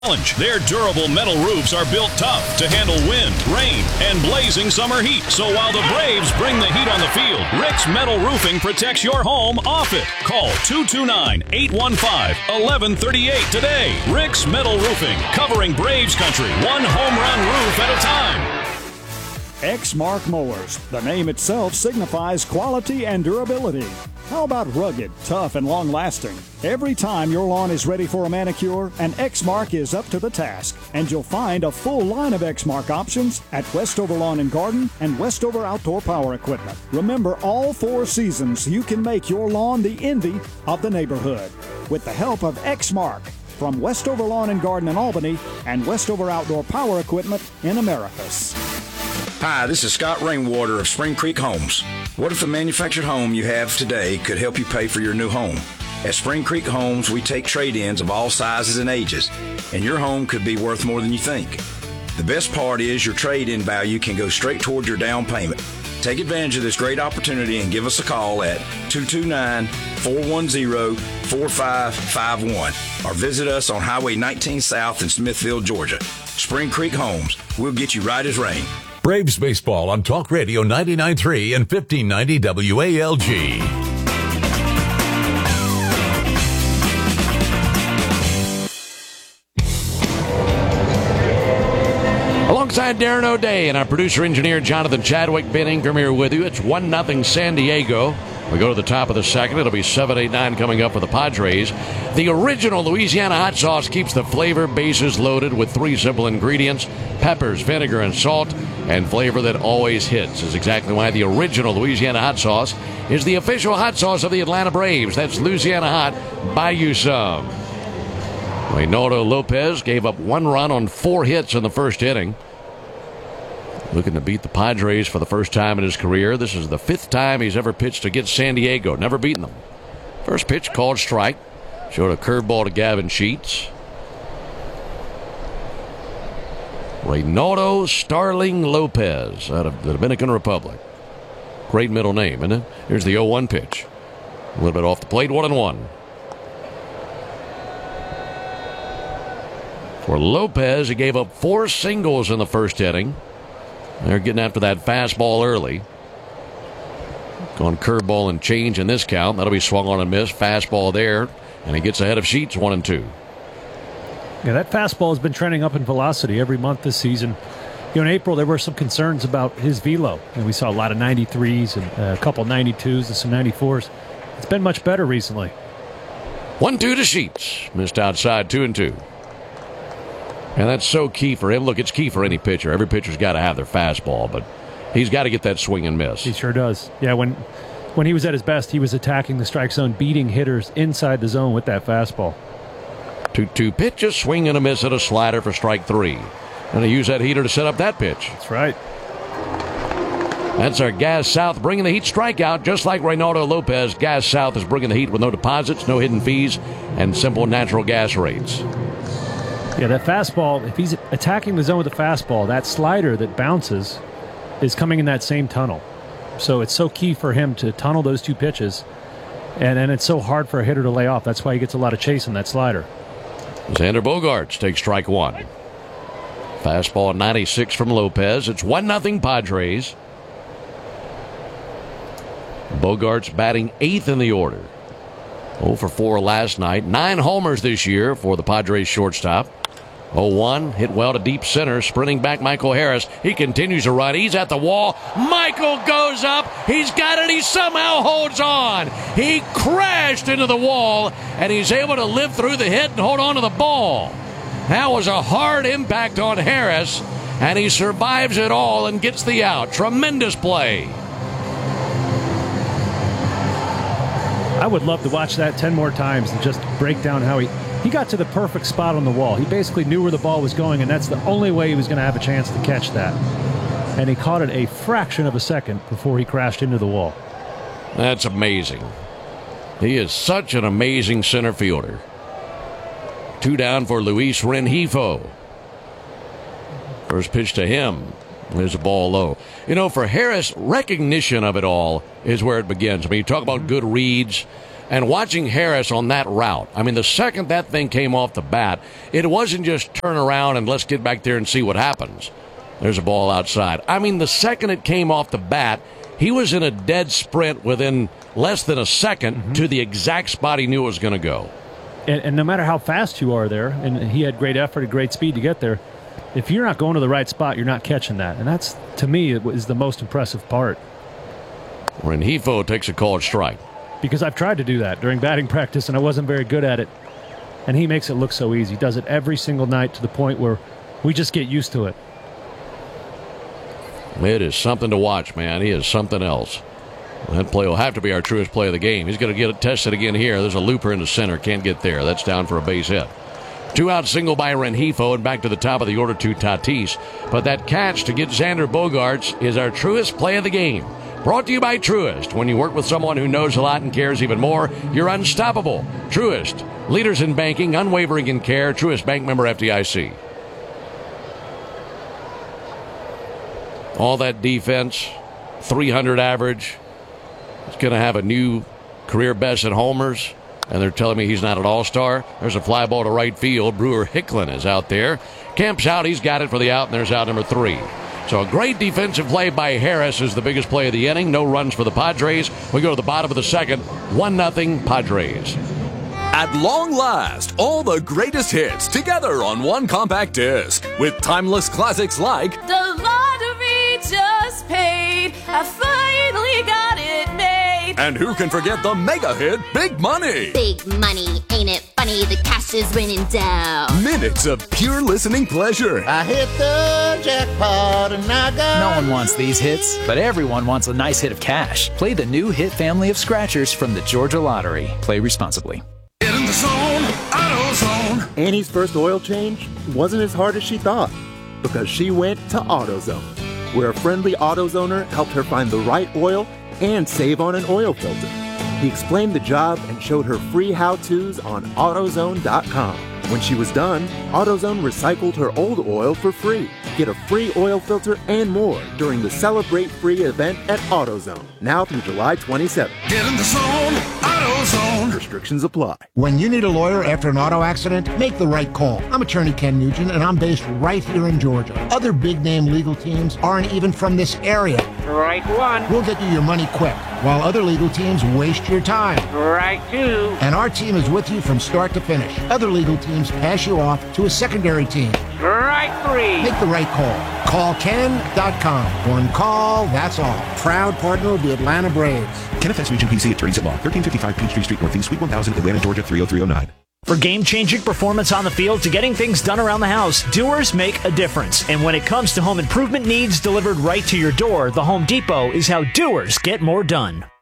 Their durable metal roofs are built tough to handle wind, rain, and blazing summer heat. So while the Braves bring the heat on the field, Rick's Metal Roofing protects your home off it. Call 229-815-1138 today. Rick's Metal Roofing, covering Braves country, one home run roof at a time. Exmark Mowers. The name itself signifies quality and durability. How about rugged, tough, and long-lasting? Every time your lawn is ready for a manicure, an Exmark is up to the task. And you'll find a full line of Exmark options at Westover Lawn and Garden and Westover Outdoor Power Equipment. Remember, all 4 seasons, you can make your lawn the envy of the neighborhood with the help of Exmark from Westover Lawn and Garden in Albany and Westover Outdoor Power Equipment in Americus. Hi, this is Scott Rainwater of Spring Creek Homes. What if the manufactured home you have today could help you pay for your new home? At Spring Creek Homes, we take trade-ins of all sizes and ages, and your home could be worth more than you think. The best part is your trade-in value can go straight toward your down payment. Take advantage of this great opportunity and give us a call at 229-410-4551 or visit us on Highway 19 South in Smithville, Georgia. Spring Creek Homes, we'll get you right as rain. Braves baseball on Talk Radio 99.3 and 1590 WALG. Alongside Darren O'Day and our producer-engineer Jonathan Chadwick, Ben Ingram here with you. It's 1-0 San Diego. We go to the top of the second. It'll be 7-8-9 coming up for the Padres. The original Louisiana hot sauce keeps the flavor bases loaded with 3 simple ingredients: peppers, vinegar, and salt. And flavor that always hits is exactly why the original Louisiana hot sauce is the official hot sauce of the Atlanta Braves. That's Louisiana Hot. Buy you some. Reynaldo Lopez gave up 1 run on 4 hits in the first inning. Looking to beat the Padres for the first time in his career. This is the 5th time he's ever pitched against San Diego. Never beaten them. First pitch called strike. Showed a curveball to Gavin Sheets. Reynaldo Starling Lopez out of the Dominican Republic. Great middle name, isn't it? Here's the 0-1 pitch. A little bit off the plate, 1-1. For Lopez, he gave up 4 singles in the first inning. They're getting after that fastball early. Going curveball and change in this count. That'll be swung on and missed. Fastball there, and he gets ahead of Sheets 1-2. Yeah, that fastball has been trending up in velocity every month this season. In April, there were some concerns about his velo, and we saw a lot of 93s and a couple 92s and some 94s. It's been much better recently. 1-2 to Sheets. Missed outside, 2-2. And that's so key for him. Look, it's key for any pitcher. Every pitcher's got to have their fastball, but he's got to get that swing and miss. He sure does. Yeah, when he was at his best, he was attacking the strike zone, beating hitters inside the zone with that fastball. 2-2 pitch, a swing and a miss at a slider for strike 3. And they use that heater to set up that pitch. That's right. That's our Gas South bringing the heat strikeout. Just like Reynaldo Lopez, Gas South is bringing the heat with no deposits, no hidden fees, and simple natural gas rates. Yeah, that fastball, if he's attacking the zone with a fastball, that slider that bounces is coming in that same tunnel. So it's so key for him to tunnel those 2 pitches, and it's so hard for a hitter to lay off. That's why he gets a lot of chase in that slider. Xander Bogaerts takes strike 1. Fastball 96 from Lopez. It's 1-0 Padres. Bogaerts batting 8th in the order. 0 for 4 last night. 9 homers this year for the Padres shortstop. 0-1, hit well to deep center. Sprinting back Michael Harris. He continues to run. He's at the wall. Michael goes up. He's got it. He somehow holds on. He crashed into the wall, and he's able to live through the hit and hold on to the ball. That was a hard impact on Harris, and he survives it all and gets the out. Tremendous play. I would love to watch that 10 more times and just break down how he got to the perfect spot on the wall. He basically knew where the ball was going, and that's the only way he was going to have a chance to catch that. And he caught it a fraction of a second before he crashed into the wall. That's amazing. He is such an amazing center fielder. 2 down for Luis Rengifo. First pitch to him. There's a ball low. For Harris, recognition of it all is where it begins. I mean, you talk about good reads And watching Harris on that route, I mean, the second that thing came off the bat, it wasn't just turn around and let's get back there and see what happens. There's a ball outside. I mean, the second it came off the bat, he was in a dead sprint within less than a second to the exact spot he knew it was going to go. And no matter how fast you are there, and he had great effort and great speed to get there, if you're not going to the right spot, you're not catching that. And that's, to me, is the most impressive part. Rengifo takes a called strike. Because I've tried to do that during batting practice, and I wasn't very good at it. And he makes it look so easy. He does it every single night to the point where we just get used to it. It is something to watch, man. He is something else. That play will have to be our truest play of the game. He's going to get it tested again here. There's a looper in the center. Can't get there. That's down for a base hit. 2-out single by Rengifo, and back to the top of the order to Tatis. But that catch to get Xander Bogaerts is our truest play of the game. Brought to you by Truist. When you work with someone who knows a lot and cares even more, you're unstoppable. Truist. Leaders in banking, unwavering in care. Truist Bank, member FDIC. All that defense, 300 average. He's going to have a new career best at homers. And they're telling me he's not an all-star. There's a fly ball to right field. Brewer Hicklin is out there. Kemp's out. He's got it for the out, and there's out number 3. So a great defensive play by Harris is the biggest play of the inning. No runs for the Padres. We go to the bottom of the second. 1-0 Padres. At long last, all the greatest hits together on one compact disc with timeless classics like The Lottery Just Paid. I finally got it made. And who can forget the mega hit Big Money? Big money, ain't it funny? The cash is raining down. Minutes of pure listening pleasure. I hit the jackpot and I got... No one wants these hits, but everyone wants a nice hit of cash. Play the new hit family of scratchers from the Georgia Lottery. Play responsibly. Get in the zone, AutoZone. Annie's first oil change wasn't as hard as she thought because she went to AutoZone, where a friendly AutoZoner helped her find the right oil and save on an oil filter. He explained the job and showed her free how-tos on AutoZone.com. When she was done, AutoZone recycled her old oil for free. Get a free oil filter and more during the Celebrate Free event at AutoZone, now through July 27th. Get in the zone, AutoZone. Restrictions apply. When you need a lawyer after an auto accident, make the right call. I'm attorney Ken Nugent, and I'm based right here in Georgia. Other big-name legal teams aren't even from this area. Right one. We'll get you your money quick, while other legal teams waste your time. Right two. And our team is with you from start to finish. Other legal teams pass you off to a secondary team. Right three. Make the right call. Call Ken.com. One call, that's all. Proud partner of the Atlanta Braves. Ken FS Region PC Attorneys at Law, 1355 Peachtree Street Northeast, Suite 1000, Atlanta, Georgia, 30309. For game-changing performance on the field to getting things done around the house, Doers make a difference. And when it comes to home improvement needs delivered right to your door, the Home Depot is how doers get more done.